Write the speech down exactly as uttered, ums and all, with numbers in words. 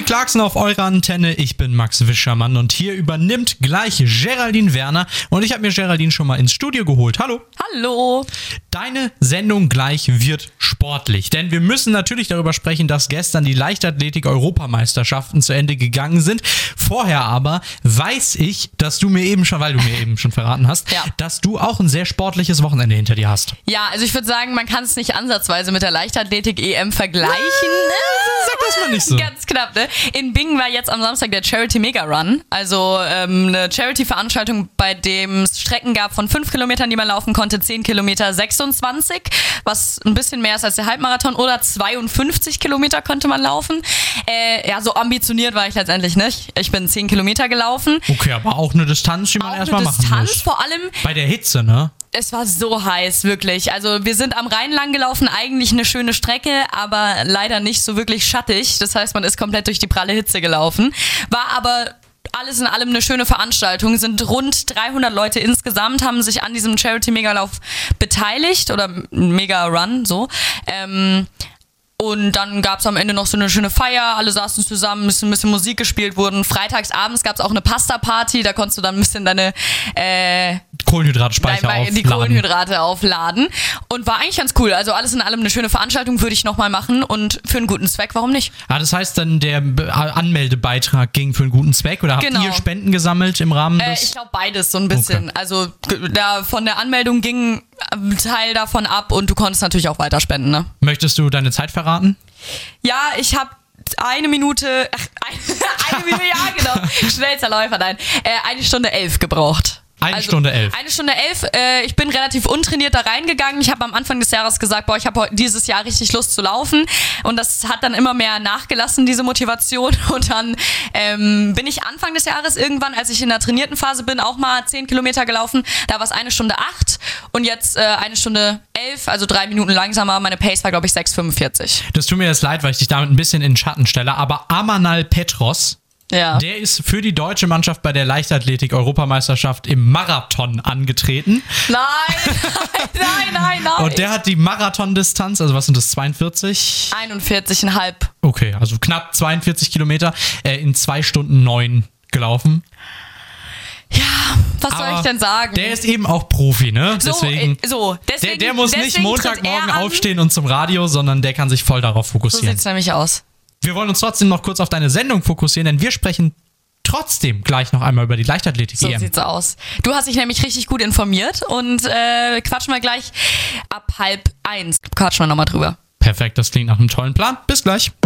Clarkson auf eurer Antenne, ich bin Max Wischermann und hier übernimmt gleich Geraldine Werner und ich habe mir Geraldine schon mal ins Studio geholt. Hallo. Hallo. Deine Sendung gleich wird sportlich, denn wir müssen natürlich darüber sprechen, dass gestern die Leichtathletik-Europameisterschaften zu Ende gegangen sind. Vorher aber weiß ich, dass du mir eben schon, weil du mir eben schon verraten hast, ja. dass du auch ein sehr sportliches Wochenende hinter dir hast. Ja, also ich würde sagen, man kann es nicht ansatzweise mit der Leichtathletik-E M vergleichen. Sag das mal nicht so. Ganz knapp, ne? In Bingen war jetzt am Samstag der Charity Mega Run, also ähm, eine Charity-Veranstaltung, bei dem es Strecken gab von fünf Kilometern, die man laufen konnte, zehn Kilometer sechsundzwanzig, was ein bisschen mehr ist als der Halbmarathon, oder zweiundfünfzig Kilometer konnte man laufen. Äh, ja, so ambitioniert war ich letztendlich nicht. Ich bin zehn Kilometer gelaufen. Okay, aber auch eine Distanz, die man erstmal machen muss. Distanz vor allem. Bei der Hitze, ne? Es war so heiß, wirklich. Also wir sind am Rhein lang gelaufen, eigentlich eine schöne Strecke, aber leider nicht so wirklich schattig. Das heißt, man ist komplett durch die pralle Hitze gelaufen. War aber alles in allem eine schöne Veranstaltung. Sind rund dreihundert Leute insgesamt, haben sich an diesem Charity-Megalauf beteiligt oder Mega-Run, so. Ähm, Und dann gab es am Ende noch so eine schöne Feier, alle saßen zusammen, ein bisschen, ein bisschen Musik gespielt wurden. Freitags abends gab es auch eine Pasta-Party, da konntest du dann ein bisschen deine äh, Kohlenhydratspeicher dein, aufladen. Die Kohlenhydrate aufladen. Und war eigentlich ganz cool. Also alles in allem eine schöne Veranstaltung, würde ich nochmal machen und für einen guten Zweck, warum nicht? Ah, das heißt dann, der Be- Anmeldebeitrag ging für einen guten Zweck oder habt Genau. ihr Spenden gesammelt im Rahmen des... Äh, ich glaube beides so ein bisschen. Okay. Also g- da von der Anmeldung ging ein Teil davon ab und du konntest natürlich auch weiter spenden, ne? Möchtest du deine Zeit verraten? Ja, ich habe eine Minute, ach, eine, eine Minute, ja genau, schnellster Läufer, nein, äh, eine Stunde elf gebraucht. Eine Also, Stunde elf. Eine Stunde elf. Äh, ich bin relativ untrainiert da reingegangen. Ich habe am Anfang des Jahres gesagt, boah, ich habe dieses Jahr richtig Lust zu laufen. Und das hat dann immer mehr nachgelassen, diese Motivation. Und dann ähm, bin ich Anfang des Jahres irgendwann, als ich in der trainierten Phase bin, auch mal zehn Kilometer gelaufen. Da war es eine Stunde acht und jetzt äh, eine Stunde elf, also drei Minuten langsamer. Meine Pace war, glaube ich, sechs fünfundvierzig. Das tut mir jetzt leid, weil ich dich damit ein bisschen in den Schatten stelle, aber Amanal Petros, Ja. der ist für die deutsche Mannschaft bei der Leichtathletik-Europameisterschaft im Marathon angetreten. Nein, nein, nein, nein, nein. Und der hat die Marathondistanz, also was sind das, zweiundvierzig? einundvierzig Komma fünf. Okay, also knapp zweiundvierzig Kilometer äh, in zwei Stunden neun gelaufen. Ja, was Aber soll ich denn sagen? Der ist eben auch Profi, ne? so, Deswegen, äh, so, der, deswegen, der muss nicht deswegen Montagmorgen tritt er an. aufstehen und zum Radio, sondern der kann sich voll darauf So fokussieren. sieht's nämlich aus. Wir wollen uns trotzdem noch kurz auf deine Sendung fokussieren, denn wir sprechen trotzdem gleich noch einmal über die Leichtathletik-E So M. sieht's aus. Du hast dich nämlich richtig gut informiert und äh, quatschen wir gleich ab halb eins. Quatschen wir nochmal drüber. Perfekt, das klingt nach einem tollen Plan. Bis gleich.